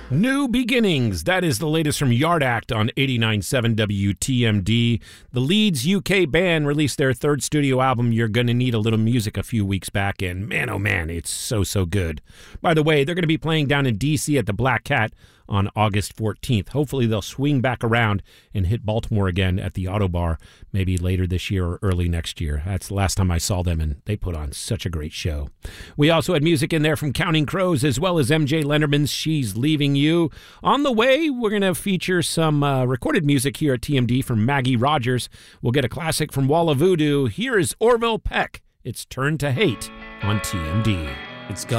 New Beginnings. That is the latest from Yard Act on 89.7 WTMD. The Leeds UK band released their third studio album, You're Gonna Need a Little Music, a few weeks back, and man, oh man, it's so good. By the way, they're going to be playing down in D.C. at the Black Cat on August 14th. Hopefully they'll swing back around and hit Baltimore again at the Auto Bar, maybe later this year or early next year. That's the last time I saw them, and they put on such a great show. We also had music in there from Counting Crows, as well as MJ Lenderman's She's Leaving You. On the way, we're going to feature some recorded music here at TMD from Maggie Rogers. We'll get a classic from Walla Voodoo. Here is Orville Peck. It's Turn to Hate on TMD. It's